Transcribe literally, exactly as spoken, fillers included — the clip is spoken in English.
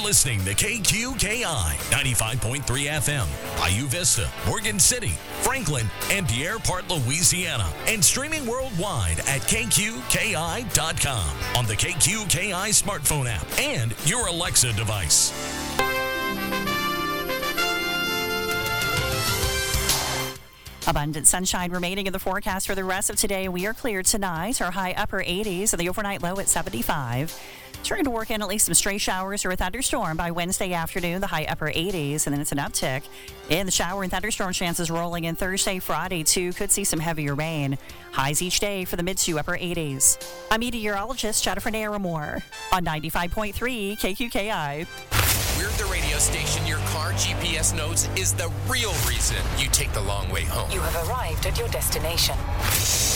listening to K Q K I ninety-five point three F M, Bayou Vista, Morgan City, Franklin, and Pierre Part, Louisiana, and streaming worldwide at K Q K I dot com on the K Q K I smartphone app and your Alexa device. Abundant sunshine remaining in the forecast for the rest of today. We are clear tonight. Our high upper eighties and the overnight low at seventy-five. Trying to work in at least some stray showers or a thunderstorm by Wednesday afternoon, the high upper eighties, and then it's an uptick in the shower and thunderstorm chances rolling in Thursday, Friday, too. Could see some heavier rain. Highs each day for the mid to upper eighties. I'm meteorologist Jennifer Naramore on ninety-five point three K Q K I. We're the radio station your car G P S knows is the real reason you take the long way home. You have arrived at your destination.